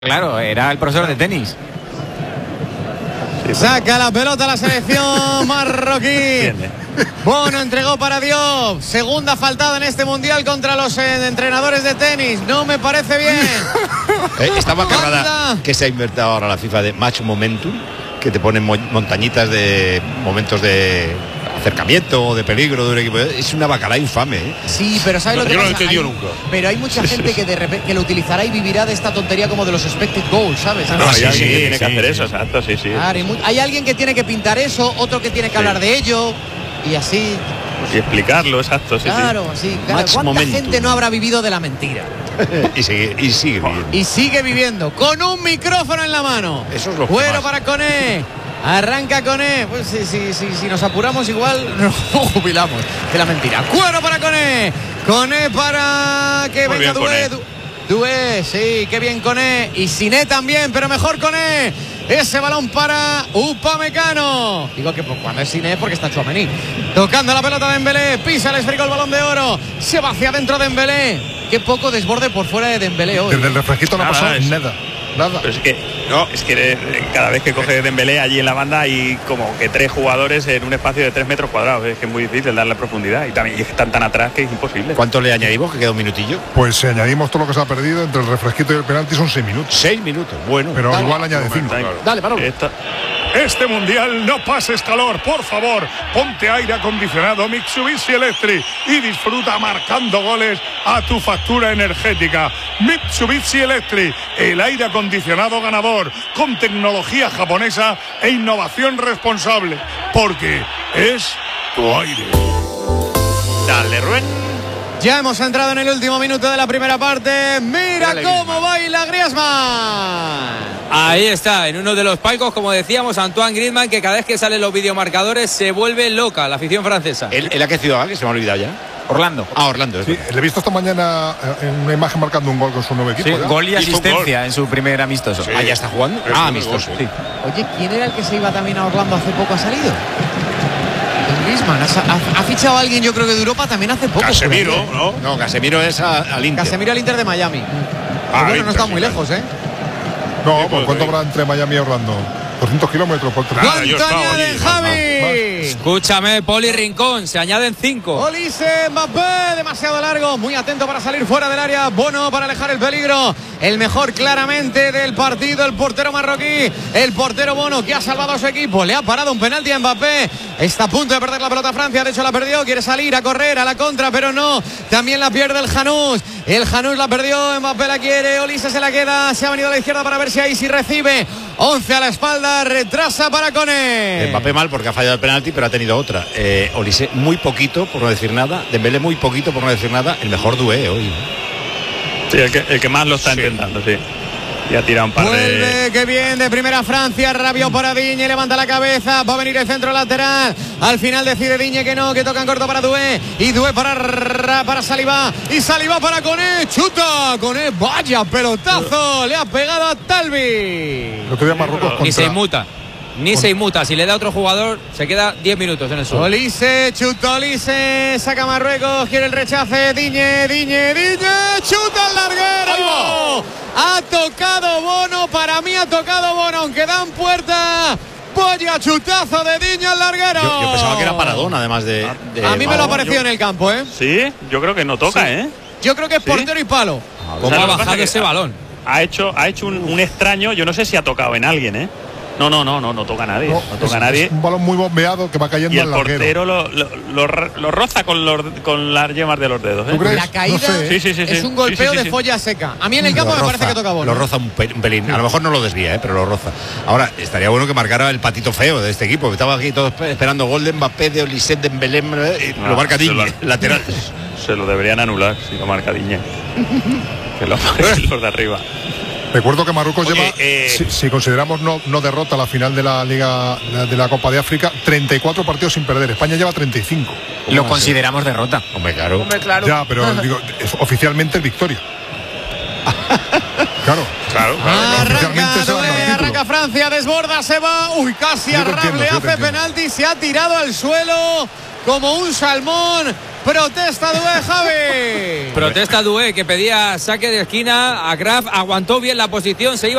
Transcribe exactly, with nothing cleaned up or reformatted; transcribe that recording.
Claro, era el profesor de tenis. Saca la pelota a la selección marroquí. Bono entregó para Diop. Segunda faltada en este mundial contra los eh, entrenadores de tenis. No me parece bien. eh, Esta macarrada que se ha inventado ahora la FIFA de Match Momentum, que te ponen montañitas de momentos de acercamiento o de peligro de un equipo, es una bacalá infame, ¿eh? Sí, pero ¿sabes no, lo que yo pasa? no lo he entendido hay, nunca. Pero hay mucha gente que de repente que lo utilizará y vivirá de esta tontería como de los expected goals, ¿sabes? No, hay sí, alguien sí, que tiene sí, que hacer sí. eso, exacto, sí, sí. Claro, hay, hay alguien que tiene que pintar eso, otro que tiene que sí. hablar de ello y así. Y explicarlo, exacto, sí, claro, sí. sí. Claro, ¿cuánta momentum. gente no habrá vivido de la mentira? y, sigue, y sigue viviendo. Y sigue viviendo con un micrófono en la mano. Eso es lo que Cuero más. para Koné. Arranca Koné. Pues si sí, sí, sí, si nos apuramos igual nos jubilamos de la mentira. Cuero para Koné. Koné para que Muy venga bien, Doué. Koné. Doué, sí, qué bien Koné. Y Siné también, pero mejor Koné. Ese balón para Upamecano. Digo que cuando es Siné porque está Tchouaméni. Tocando la pelota de Dembélé. Pisa el esférico el balón de oro. Se va hacia adentro de Dembélé. Qué poco desborde por fuera de Dembélé hoy. Desde el refresquito no ha pasado es... nada. Nada. Pero es que, no, es que de, cada vez que coge Dembélé allí en la banda hay como que tres jugadores en un espacio de tres metros cuadrados. Es que es muy difícil darle profundidad y también están tan atrás que es imposible. ¿Cuánto le añadimos? Que queda un minutillo. Pues si añadimos todo lo que se ha perdido entre el refresquito y el penalti son seis minutos. Seis minutos, bueno. Pero dale, igual añade cinco. Claro. Dale, Manolo. Esta... Este mundial no pases calor, por favor. Ponte aire acondicionado Mitsubishi Electric y disfruta marcando goles a tu factura energética. Mitsubishi Electric, el aire acondicionado ganador, con tecnología japonesa e innovación responsable, porque es tu aire. Dale, Rubén. Ya hemos entrado en el último minuto de la primera parte. Mira Dale, cómo Griezmann. baila Griezmann. Ahí está, en uno de los palcos, como decíamos, Antoine Griezmann, que cada vez que salen los videomarcadores se vuelve loca la afición francesa. ¿El, el a qué ciudad? Que se me ha olvidado ya. Orlando. Ah, Orlando. Sí, le he visto esta mañana en una imagen marcando un gol con su nuevo equipo. Sí, ¿ya? gol y Hizo un asistencia gol. en su primer amistoso. Ah, ya está jugando. Es Ah, un amistoso. gol, Sí. Oye, ¿quién era el que se iba también a Orlando hace poco? ¿Ha salido? El Griezmann. Ha, ha, ha fichado a alguien, yo creo que de Europa también hace poco. Casemiro, por ahí, ¿eh? ¿no? No, Casemiro es a, al Inter. Casemiro al Inter de Miami. Ah, Pero bueno, Inter, no está sí, muy claro. lejos, ¿eh? No, Sí, ¿por pues, cuánto sí. habrá entre Miami y Orlando? doscientos kilómetros por tres. Nada, yo ¿Cuánto estaba añade allí, Javi? Escúchame, Poli Rincón, se añaden cinco. Olise Mbappé, demasiado largo, muy atento para salir fuera del área. Bono para alejar el peligro. El mejor claramente del partido, el portero marroquí, el portero Bono, que ha salvado a su equipo. Le ha parado un penalti a Mbappé. Está a punto de perder la pelota Francia, de hecho la perdió. Quiere salir a correr a la contra, pero no. También la pierde el Janús. El Janús la perdió, Mbappé la quiere, Olise se la queda. Se ha venido a la izquierda para ver si ahí sí recibe. once a la espalda, retrasa para Koné. Mbappé mal porque ha fallado el penalti, pero ha tenido otra. Eh, Olise muy poquito, por no decir nada. Dembélé muy poquito, por no decir nada. El mejor Doué hoy. Sí, el que, el que más lo está Sí. intentando, sí. Y ha tirado un par Vuelve, de... qué bien, de primera Francia, Rabiot para Digne, levanta la cabeza, va a venir el centro lateral, al final decide Digne que no, que toca en corto para Doué, y Doué para, para Saliba, y Saliba para Koné, chuta, Koné, vaya pelotazo, le ha pegado a Talvi. El otro día Marruecos Ni se contra... inmuta, ni se inmuta. Si le da a otro jugador, se queda diez minutos en el suelo. Olise, chuta Olise, saca Marruecos, quiere el rechace, Digne, Digne, Digne, chuta al larguero. Ha tocado Bono, para mí ha tocado Bono, aunque dan puerta. Vaya chutazo de Digne al larguero. Yo, yo pensaba que era Paradón, además de. de A mí me lo ha Maradona. parecido en el campo, ¿eh? Sí, yo creo que no toca, Sí. ¿eh? Yo creo que es ¿Sí? portero y palo. ¿Cómo ¿Sabes ha lo que pasa? bajado Que ese ha- balón? Ha hecho, ha hecho un, un extraño, yo no sé si ha tocado en alguien, ¿eh? No, no, no, no, no toca a nadie. No, No, toca es, a nadie. es un balón muy bombeado que va cayendo Y al el larguero. portero lo, lo, lo, lo roza con, los, con las yemas de los dedos, ¿eh? ¿Tú crees? La caída No sé, ¿eh? Sí, sí, sí, sí. es un golpeo Sí, sí, sí, de sí. folla seca. A mí en el campo Lo me roza, parece que toca Bono. Lo roza un, pe- un pelín. A lo mejor no lo desvía, ¿eh? Pero lo roza. Ahora, estaría bueno que marcara el patito feo de este equipo. Que estaba aquí todos esperando gol de Mbappé, de Olise, de Dembélé. Y No, lo marca se Digne, lo- lateral. Se lo deberían anular si lo marca Digne. Que lo marquen los de arriba. Recuerdo que Marruecos Oye, lleva, eh, si, si consideramos no, no derrota la final de la Liga de la Copa de África, treinta y cuatro partidos sin perder. España lleva treinta y cinco. Lo consideramos derrota. Hombre, claro. Ya, pero digo, es, oficialmente es victoria. Claro. Claro, Arranca, Oficialmente se va a ganar el Doué, título. arranca Francia, desborda, se va. Uy, casi Yo a te entiendo, Rable yo te hace entiendo. penalti, se ha tirado al suelo. como un salmón. Protesta Doué, Javi. Protesta Doué, que pedía saque de esquina. A Graf aguantó bien la posición, se iba